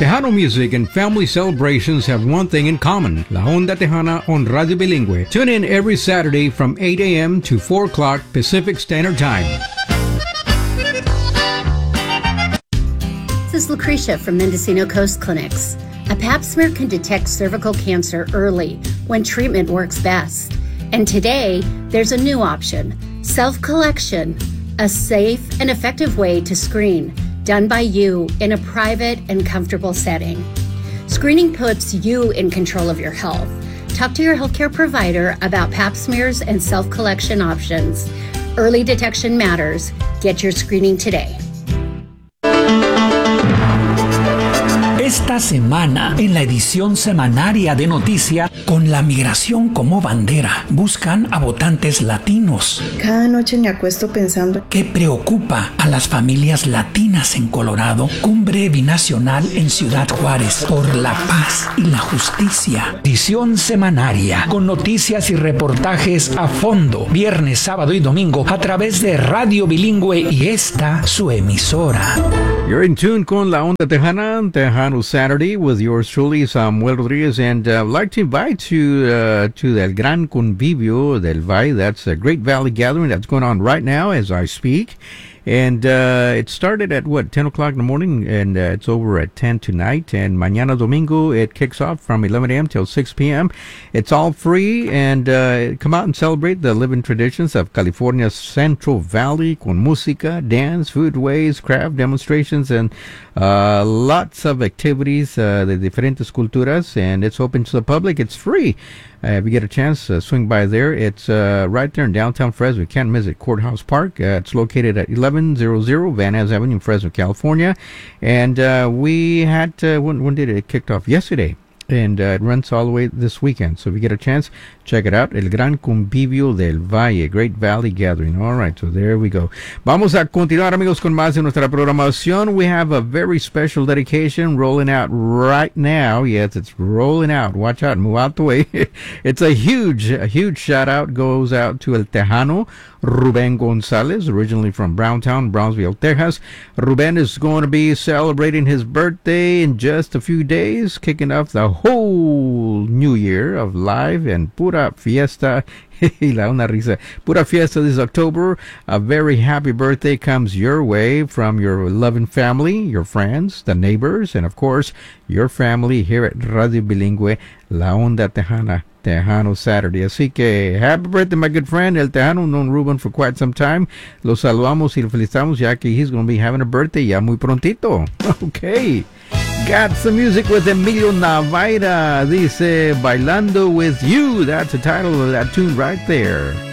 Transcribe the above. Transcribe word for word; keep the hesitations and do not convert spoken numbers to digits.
Tejano music and family celebrations have one thing in common. La Onda Tejana on Radio Bilingüe. Tune in every Saturday from eight a.m. to four o'clock Pacific Standard Time. This is Lucretia from Mendocino Coast Clinics. A pap smear can detect cervical cancer early when treatment works best. And today, there's a new option, self-collection, a safe and effective way to screen, done by you in a private and comfortable setting. Screening puts you in control of your health. Talk to your healthcare provider about pap smears and self-collection options. Early detection matters. Get your screening today. Esta semana, en la edición semanaria de Noticia, con la migración como bandera, buscan a votantes latinos. Cada noche me acuesto pensando ¿qué preocupa a las familias latinas en Colorado? Cumbre binacional en Ciudad Juárez por la paz y la justicia. Edición semanaria con noticias y reportajes a fondo, viernes, sábado y domingo a través de Radio Bilingüe y esta su emisora. You're in tune con La Onda Tejana, Tejano Saturday with yours truly, Samuel Rodriguez, and uh, I'd like to invite you uh, to the Gran Convivio del Valle. That's a Great Valley Gathering that's going on right now as I speak. And uh, it started at, what, ten o'clock in the morning, and uh, it's over at ten tonight. And mañana domingo, it kicks off from eleven a.m. till six p.m. It's all free, and uh, come out and celebrate the living traditions of California's Central Valley con música, dance, foodways, craft demonstrations, and uh, lots of activities uh, de diferentes culturas, and it's open to the public. It's free. Uh, if you get a chance, uh, swing by there. It's uh, right there in downtown Fresno. You can't miss it. Courthouse Park. Uh, it's located at eleven hundred Van Ness Avenue in Fresno, California. And uh, we had, uh, when, when did it? It kicked off yesterday. And uh, it runs all the way this weekend. So if you get a chance, check it out. El Gran Convivio del Valle, Great Valley Gathering. All right, so there we go. Vamos a continuar, amigos, con más de nuestra programación. We have a very special dedication rolling out right now. Yes, it's rolling out. Watch out. Move out the way. It's a huge, a huge shout out goes out to El Tejano, Ruben Gonzalez, originally from Browntown, Brownsville, Texas. Ruben is going to be celebrating his birthday in just a few days, kicking off the whole new year of live and pura fiesta. La una risa. Pura fiesta this October. A very happy birthday comes your way from your loving family, your friends, the neighbors, and of course, your family here at Radio Bilingüe, La Onda Tejana. Tejano Saturday. Así que, happy birthday, my good friend, El Tejano, known Ruben for quite some time. Lo saludamos y lo felicitamos ya que he's going to be having a birthday ya muy prontito. Okay. Got some music with Emilio Navaira. Dice, Bailando With You. That's the title of that tune right there.